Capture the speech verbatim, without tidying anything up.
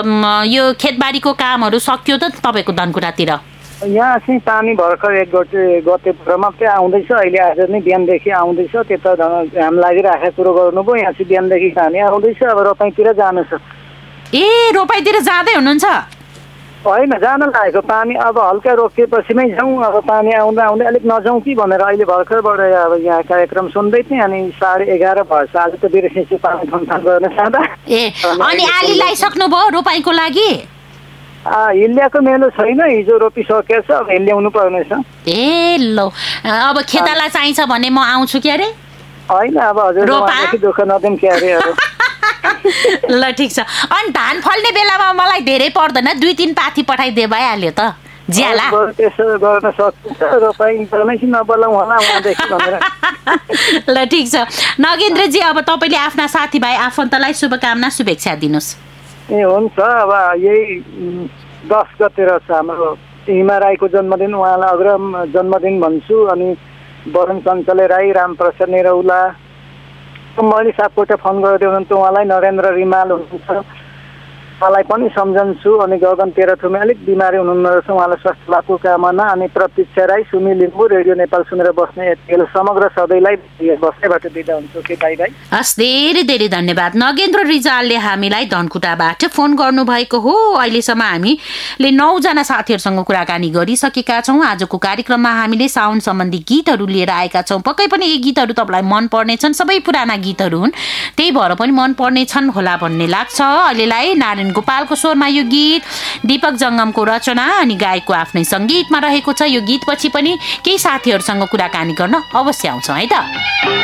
यो खेतबारीको कामहरू सक्यो त तपाईँको धनकुटातिर? यहाँ चाहिँ पानी भर्खर एक गते गतेबाट मात्रै आउँदैछ। अहिले आज नै बिहानदेखि आउँदैछ। त्यता घाम लागिराखेको कुरो गर्नुभयो। यहाँ चाहिँ बिहानदेखि पानी आउँदैछ। अब रोपाइँतिर जानु छ। ए रोपाइँतिर जाँदै हुनुहुन्छ? होइन, जान लागेको पानी अब हल्का रोकिएपछि नै जाउँ। अब पानी आउँदा आउँदै अलिक नजाउँ कि भनेर अहिले भर्खरबाट अब यहाँ कार्यक्रम सुन्दै थिएँ। अनि साढे एघार भएछ। आज त बिर्सेछु पानी खनखान गर्न जाँदा। ए अनि आली लगाइसक्नुभयो रोपाइँको लागि? हिल्याएको मेलो छैन, हिजो रोपिसकेछ। अब हिल्याउनु पर्नेछ। ए ल अब खेताला चाहिन्छ भने म आउँछु के अरे? होइन, अब हजुर दुःख नदिउँ के अरे। ल ठिक छ। अनि धान फल्ने बेलामा मलाई धेरै पर्दैन, दुई तिन पाथी पठाइदिए भइहाल्यो त ज्याला। त्यसो गर्न सक्छ। रोपाइँ नबोलाउँ होला उहाँदेखि भनेर। ल ठिक छ नगेन्द्रजी, अब तपाईँले आफ्ना साथीभाइ आफन्तलाई शुभकामना शुभेच्छा दिनुहोस्। ए हुन्छ। अब यही दस गते रहेछ हाम्रो हिमा राईको जन्मदिन। उहाँलाई अग्रम जन्मदिन भन्छु। अनि वरुण चञ्चले राई, रामप्रसाद निरौला, मैले सापकोटा फोन गरिदियो भने त उहाँलाई, नरेन्द्र रिमाल हुनुहुन्छ उहाँलाई पनि सम्झन्छु। अनि गगन तेह्रथुमे अलिक बिमारी हुनुहुन्न रहेछ, उहाँलाई स्वास्थ्य लाभको कामना। अनि प्रतीक्षा राई, सुमी लिम्बू, रेडियो नेपाल सुनेर बस्ने यतिखेर समग्र सधैँलाई बस्दैबाट बिदा हुन्छु कि बाई बाई। हस्, धेरै धेरै धन्यवाद। नगेन्द्र रिजालले हामीलाई धनकुटाबाट फोन गर्नुभएको हो। अहिलेसम्म हामीले नौजना साथीहरूसँग कुराकानी गरिसकेका छौँ। आजको कार्यक्रममा हामीले साउन्ड सम्बन्धी गीतहरू लिएर आएका छौँ। पक्कै पनि यी गीतहरू तपाईँलाई मन पर्नेछन्। सबै पुराना गीतहरू हुन्, त्यही भएर पनि मन पर्नेछन् होला भन्ने लाग्छ। अहिलेलाई नारायण गोपालको स्वरमा यो गीत, दीपक जङ्गमको रचना अनि गायकको आफ्नै सङ्गीतमा रहेको छ। यो गीतपछि पनि केही साथीहरूसँग कुराकानी गर्न अवश्य आउँछौँ है त।